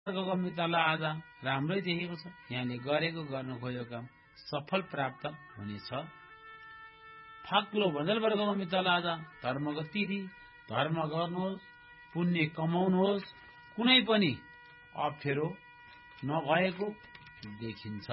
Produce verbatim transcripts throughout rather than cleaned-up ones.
वर्गको मित्रलाई आज राम्रै देखेको छ। यहाँले गरेको गर्नु खोजेको काम सफल प्राप्त हुनेछ। फाक्लो भजल वर्गको मित्रलाई आज धर्मको तिथि, धर्म गर्नुहोस्, पुण्य कमाउनुहोस्, कुनै पनि अप्ठ्यारो नभएको देखिन्छ।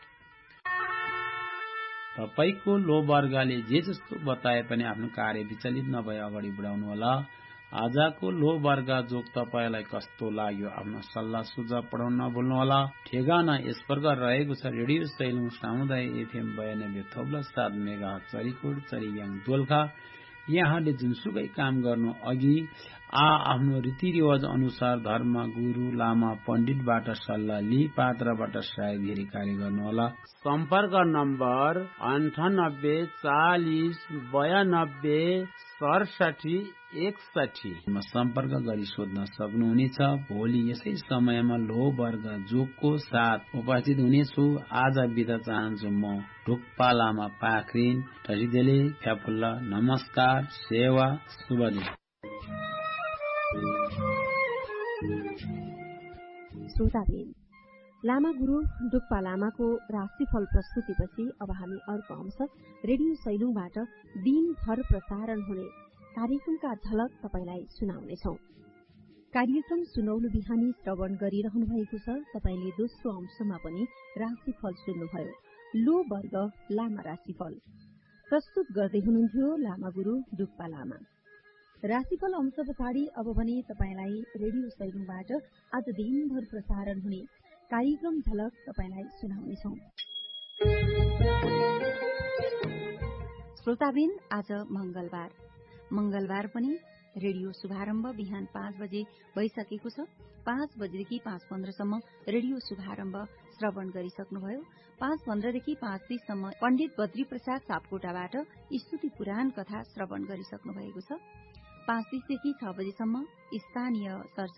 तपाईको लो वर्गले जे जस्तो बताए पनि आफ्नो कार्य विचलित नभए अगाडि बढाउनु होला। आजको लो वर्ग जोग तपाईलाई कस्तो लाग्यो आफ्नो सल्लाह सुझाव पठाउन नभुल्नुहोला। ठेगाना यस प्रकार रहेको छ। रेडियो सैलुङ सामुदायिक एफएम बयानब्बे थोप्ला सात मेगा चरीकोट चरीयाङ दोलखा। यहाँले जुनसुकै काम गर्नु अघि आ आफ्नो रीतिरिवाज अनुसार धर्म गुरु लामा पण्डितबाट सल्लाह लिई पात्रबाट सहायता कार्य गर्नुहोला। सम्पर्क नम्बर अन्ठानब्बे चालिस बयानब्बे सडसठी एकसठी सम्पर्क गरी सोध्न सक्नुहुनेछ। भोलि यसै समयमा लो वर्ग जोगको साथ उपस्थित हुनेछु। आज बिदा चाहन्छु म ढुक्पा लामा पाखरिन टसिदेले फ्याफुल्ला। नमस्कार, सेवा, शुभ दिन। श्रोताबिन, लामा गुरु डुक्पा लामाको राशिफल प्रस्तुतिपछि अब हामी अर्को अंश रेडियो सैलुङबाट दिनभर प्रसारण हुने कार्यक्रमका झलक तपाईलाई सुनाउनेछौ। कार्यक्रम सुनौलो बिहानी श्रवण गरिरहनु भएको छ। तपाईले दोस्रो अंशमा पनि राशिफल सुन्नुभयो। लो वर्ग लामा राशिफल प्रस्तुत गर्दै हुनुहुन्थ्यो लामा गुरु डुक्पा लामा। राशिफल अंश पछाडि अब भने तपाईलाई रेडियो सैलुङबाट आज दिनभर प्रसारण हुने कार्यक्रम झलक तपाईलाई सुनाउनेछौ। श्रोताबिन, आज मंगलबार मंगलबार पनि रेडियो शुभारम्भ बिहान पाँच बजे भइसकेको छ। पाँच बजेदेखि पाँच पन्ध्रसम्म रेडियो शुभारम्भ श्रवण गरिसक्नुभयो। पाँच पन्ध्रदेखि पाँच तीससम्म पण्डित बद्री प्रसाद सापकोटाबाट स्तुति पुराण कथा श्रवण गरिसक्नु भएको छ। पाँच तीसदेखि छ बजेसम्म स्थानीय